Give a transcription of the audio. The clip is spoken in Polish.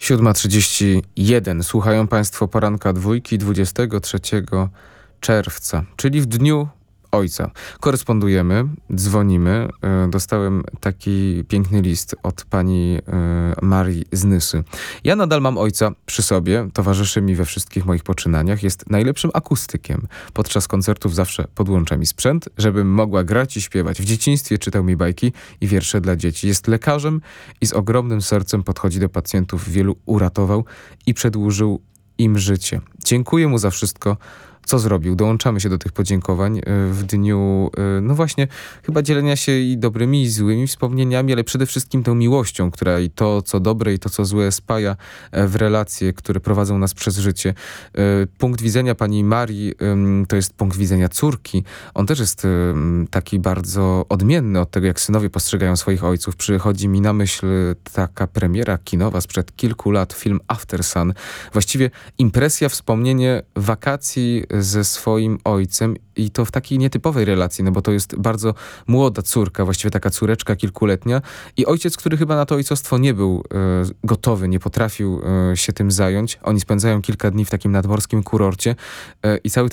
7:31. Słuchają Państwo poranka dwójki 23 czerwca, czyli w dniu ojca. Korespondujemy, dzwonimy. Dostałem taki piękny list od pani Marii z Nysy. Ja nadal mam ojca przy sobie, towarzyszy mi we wszystkich moich poczynaniach. Jest najlepszym akustykiem. Podczas koncertów zawsze podłącza mi sprzęt, żebym mogła grać i śpiewać. W dzieciństwie czytał mi bajki i wiersze dla dzieci. Jest lekarzem i z ogromnym sercem podchodzi do pacjentów. Wielu uratował i przedłużył im życie. Dziękuję mu za wszystko, co zrobił. Dołączamy się do tych podziękowań w dniu, no właśnie, chyba dzielenia się i dobrymi, i złymi wspomnieniami, ale przede wszystkim tą miłością, która i to, co dobre, i to, co złe spaja w relacje, które prowadzą nas przez życie. Punkt widzenia pani Marii to jest punkt widzenia córki. On też jest taki bardzo odmienny od tego, jak synowie postrzegają swoich ojców. Przychodzi mi na myśl taka premiera kinowa sprzed kilku lat, film After Sun. Właściwie impresja, wspomnienie wakacji ze swoim ojcem i to w takiej nietypowej relacji, no bo to jest bardzo młoda córka, właściwie taka córeczka kilkuletnia i ojciec, który chyba na to ojcostwo nie był gotowy, nie potrafił się tym zająć. Oni spędzają kilka dni w takim nadmorskim kurorcie i cały